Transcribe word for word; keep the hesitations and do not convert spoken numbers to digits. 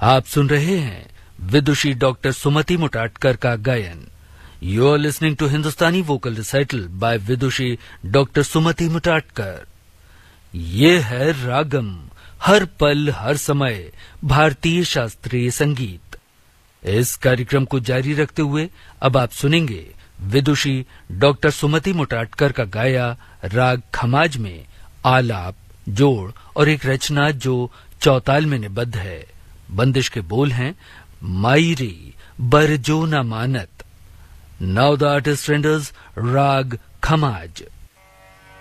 आप सुन रहे हैं विदुषी डॉक्टर सुमति मुटाटकर का गायन। You are listening to Hindustani vocal recital bye Vidushi doctor सुमति मुटाटकर। ये है रागम, हर पल हर समय भारतीय शास्त्रीय संगीत। इस कार्यक्रम को जारी रखते हुए अब आप सुनेंगे विदुषी डॉक्टर सुमति मुटाटकर का गाया राग खमाज में आलाप, जोड़ और एक रचना जो चौताल में निबद्ध है। बंदिश के बोल हैं मायरी बरजो न मानत। नाउ द आर्टिस्ट रेंडर्स राग खमाज।